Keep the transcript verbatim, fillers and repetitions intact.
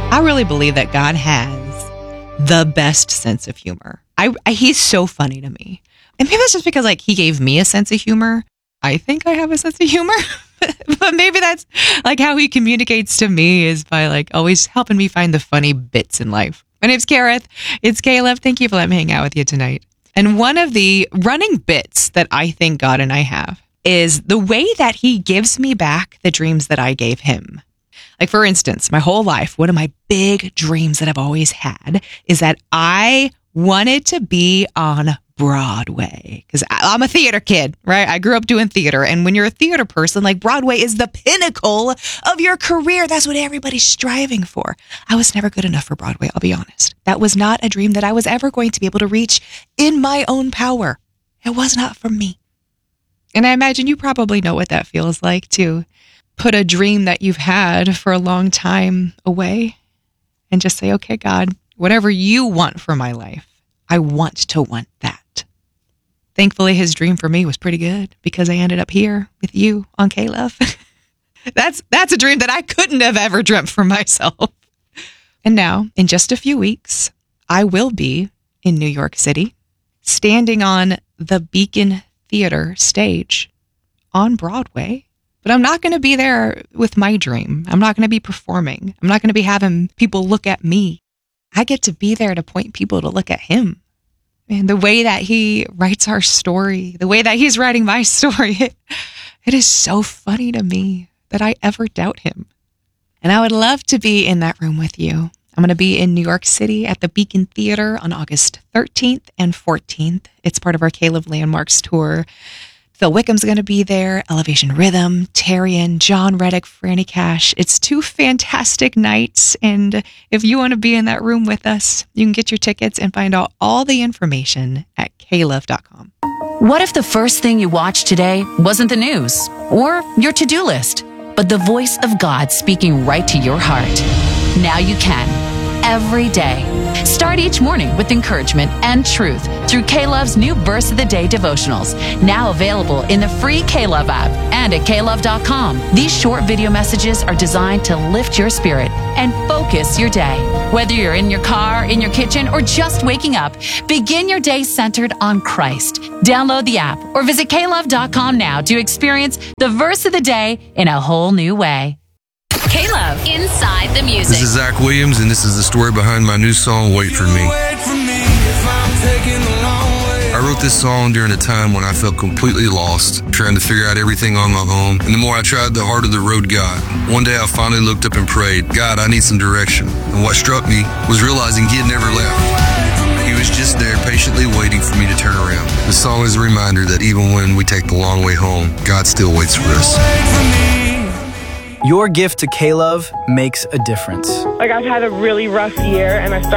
I really believe that God has the best sense of humor. I, I he's so funny to me. And maybe it's just because like he gave me a sense of humor. I think I have a sense of humor. But maybe that's like how he communicates to me is by like always helping me find the funny bits in life. My name's Kareth. It's Caleb. Thank you for letting me hang out with you tonight. And one of the running bits that I think God and I have is the way that he gives me back the dreams that I gave him. Like, for instance, my whole life, one of my big dreams that I've always had is that I wanted to be on Broadway, because I'm a theater kid, right? I grew up doing theater. And when you're a theater person, like Broadway is the pinnacle of your career. That's what everybody's striving for. I was never good enough for Broadway, I'll be honest. That was not a dream that I was ever going to be able to reach in my own power. It was not for me. And I imagine you probably know what that feels like to put a dream that you've had for a long time away and just say, okay, God, whatever you want for my life, I want to want that. Thankfully, his dream for me was pretty good because I ended up here with you on K-Love. that's that's a dream that I couldn't have ever dreamt for myself. And now, in just a few weeks, I will be in New York City, standing on the Beacon Theater stage on Broadway. But I'm not going to be there with my dream. I'm not going to be performing. I'm not going to be having people look at me. I get to be there to point people to look at him. And the way that he writes our story, the way that he's writing my story, it, it is so funny to me that I ever doubt him. And I would love to be in that room with you. I'm going to be in New York City at the Beacon Theater on August thirteenth and fourteenth. It's part of our Caleb Landmarks tour. Phil Wickham's going to be there, Elevation Rhythm, Tarian, John Reddick, Franny Cash. It's two fantastic nights. And if you want to be in that room with us, you can get your tickets and find out all the information at k love dot com. What if the first thing you watched today wasn't the news or your to-do list, but the voice of God speaking right to your heart? Now you can. Every day. Start each morning with encouragement and truth through K-Love's new Verse of the Day devotionals, now available in the free K-Love app and at k love dot com. These short video messages are designed to lift your spirit and focus your day. Whether you're in your car, in your kitchen, or just waking up, begin your day centered on Christ. Download the app or visit k love dot com now to experience the Verse of the Day in a whole new way. K-Love, Inside the Music. This is Zach Williams, and this is the story behind my new song, Wait For Me. I wrote this song during a time when I felt completely lost, trying to figure out everything on my own. And the more I tried, the harder the road got. One day I finally looked up and prayed, God, I need some direction. And what struck me was realizing he had never left. He was just there patiently waiting for me to turn around. The song is a reminder that even when we take the long way home, God still waits for us. Your gift to K-Love makes a difference. Like, I've had a really rough year, and I started